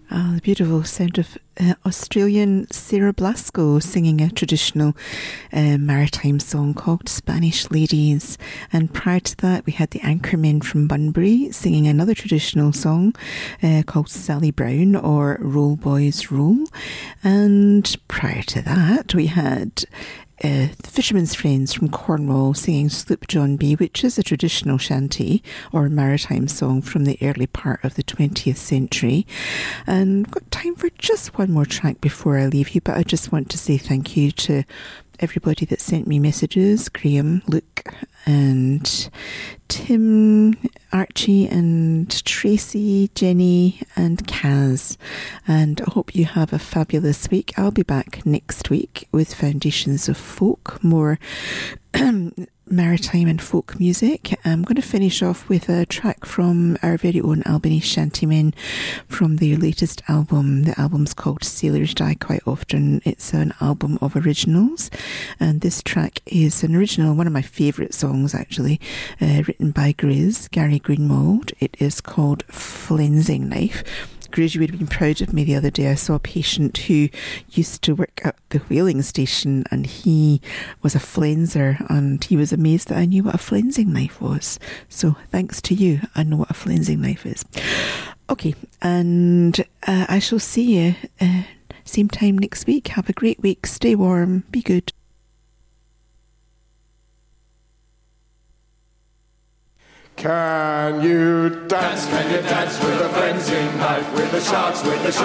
The beautiful sound of Australian Sarah Blasco singing a traditional maritime song called Spanish Ladies. And prior to that, we had the Anchormen from Bunbury singing another traditional song called Sally Brown, or Roll Boys Roll. And prior to that, we had the Fishermen's Friends from Cornwall singing Sloop John B, which is a traditional shanty or maritime song from the early part of the 20th century. And I've got time for just one more track before I leave you, but I just want to say thank you to everybody that sent me messages: Graham, Luke and Tim, Archie and Tracy, Jenny and Kaz. And I hope you have a fabulous week. I'll be back next week with Foundations of Folk, more maritime and folk music. I'm going to finish off with a track from our very own Albany Shantymen from their latest album. The album's called Sailors Die Quite Often. It's an album of originals, and this track is an original, one of my favourite songs actually, written by Gary Greenwald. It is called Flensing Knife. Grizz, you would have been proud of me the other day. I saw a patient who used to work at the whaling station, and he was a flenser, and he was amazed that I knew what a flensing knife was. So thanks to you, I know what a flensing knife is. Okay, and I shall see you same time next week. Have a great week. Stay warm. Be good. Can you dance with a flensing knife, with the sharks, with the